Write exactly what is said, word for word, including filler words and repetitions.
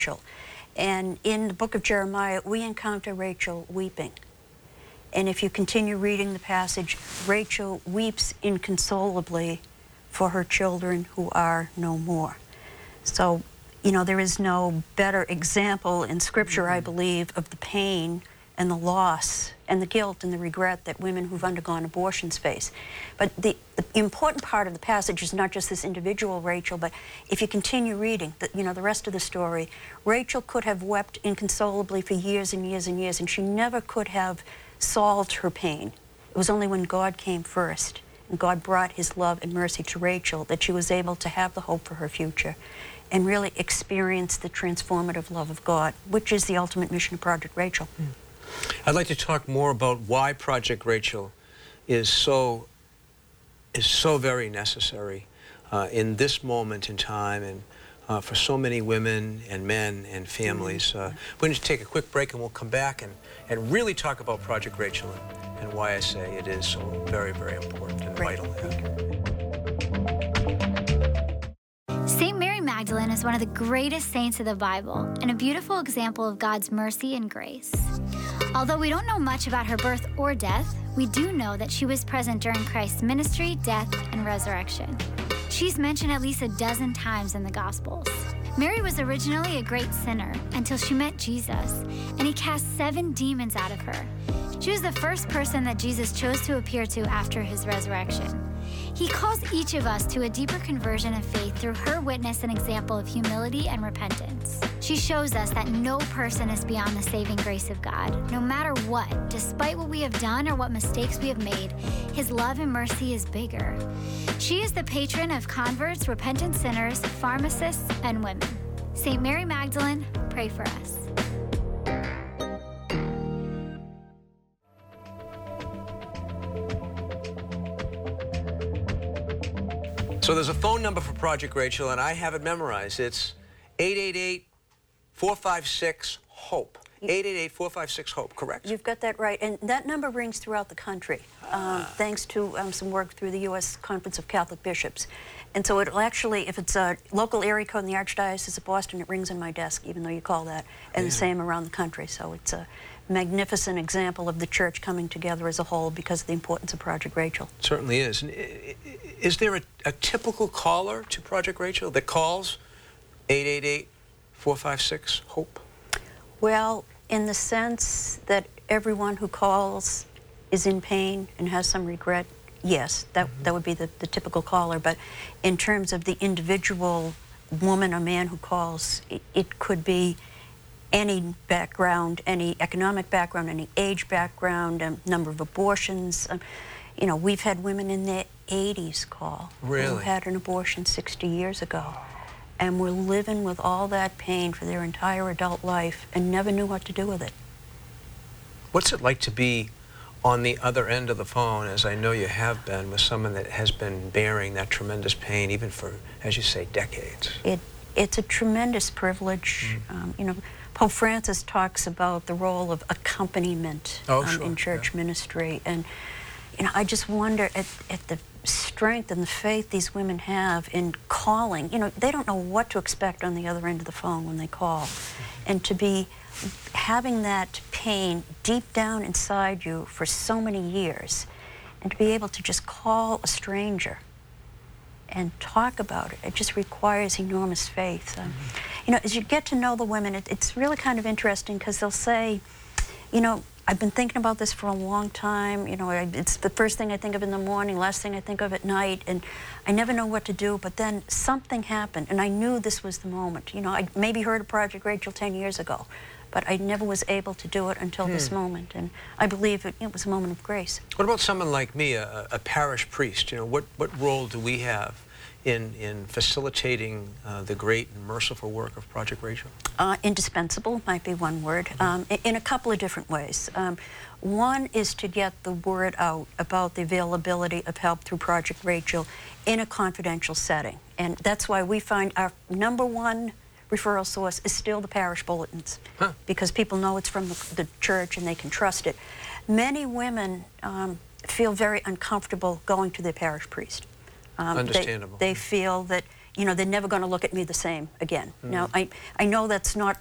Rachel. And in the book of Jeremiah, we encounter Rachel weeping. And if you continue reading the passage, Rachel weeps inconsolably for her children who are no more. So, you know, there is no better example in Scripture, mm-hmm. I believe, of the pain and the loss and the guilt and the regret that women who've undergone abortions face. But the, the important part of the passage is not just this individual Rachel, but if you continue reading, the, you know, the rest of the story, Rachel could have wept inconsolably for years and years and years, and she never could have solved her pain. It was only when God came first, and God brought his love and mercy to Rachel, that she was able to have the hope for her future and really experience the transformative love of God, which is the ultimate mission of Project Rachel. Mm. I'd like to talk more about why Project Rachel is so is so very necessary uh, in this moment in time, and uh, for so many women and men and families. Mm-hmm. uh, we're going to take a quick break, and we'll come back and, and really talk about Project Rachel and, and why I say it is so very, very important and Great. vital. Saint Mary Magdalene is one of the greatest saints of the Bible and a beautiful example of God's mercy and grace. Although we don't know much about her birth or death, we do know that she was present during Christ's ministry, death, and resurrection. She's mentioned at least a dozen times in the Gospels. Mary was originally a great sinner until she met Jesus, and he cast seven demons out of her. She was the first person that Jesus chose to appear to after his resurrection. He calls each of us to a deeper conversion of faith through her witness and example of humility and repentance. She shows us that no person is beyond the saving grace of God. No matter what, despite what we have done or what mistakes we have made, his love and mercy is bigger. She is the patron of converts, repentant sinners, pharmacists, and women. Saint Mary Magdalene, pray for us. So there's a phone number for Project Rachel, and I have it memorized. It's eight eight eight, four five six, HOPE. eight eight eight, four five six, HOPE, correct? You've got that right. And that number rings throughout the country, ah. um, thanks to um, some work through the U S Conference of Catholic Bishops. And so it'll actually, if it's a local area code in the Archdiocese of Boston, it rings on my desk, even though you call that, and yeah. the same around the country. So it's a magnificent example of the church coming together as a whole because of the importance of Project Rachel. It certainly is. And is there a, a typical caller to Project Rachel that calls eight eight eight, four five six, HOPE? Well, in the sense that everyone who calls is in pain and has some regret, yes, that, mm-hmm. that would be the, the typical caller. But in terms of the individual woman or man who calls, it, it could be any background, any economic background, any age background, um, number of abortions. Um, you know, we've had women in their eighties call really? who had an abortion sixty years ago. And were living with all that pain for their entire adult life and never knew what to do with it. What's it like to be on the other end of the phone, as I know you have been, with someone that has been bearing that tremendous pain, even for, as you say, decades? It, it's a tremendous privilege. Mm. Um, you know, Pope Francis talks about the role of accompaniment oh, um, sure. in church yeah. ministry. And, you know, I just wonder at, at the strength and the faith these women have in calling. You know, they don't know what to expect on the other end of the phone when they call. And to be having that pain deep down inside you for so many years, and to be able to just call a stranger and talk about it, it just requires enormous faith. Um, mm-hmm. You know, as you get to know the women, it, it's really kind of interesting because they'll say, you know, I've been thinking about this for a long time. You know, I, it's the first thing I think of in the morning, last thing I think of at night, and I never know what to do, but then something happened, and I knew this was the moment. You know, I maybe heard of Project Rachel ten years ago, but I never was able to do it until hmm. this moment, and I believe it, it was a moment of grace. What about someone like me, a, a parish priest? You know, what, what role do we have in, in facilitating uh, the great and merciful work of Project Rachel? Uh, indispensable might be one word, mm-hmm. um, in, in a couple of different ways. Um, one is to get the word out about the availability of help through Project Rachel in a confidential setting. And that's why we find our number one referral source is still the parish bulletins, huh. because people know it's from the, the church and they can trust it. Many women um, feel very uncomfortable going to their parish priest. Um, Understandable. They, they feel that, you know, they're never going to look at me the same again. Now, I, I know that's not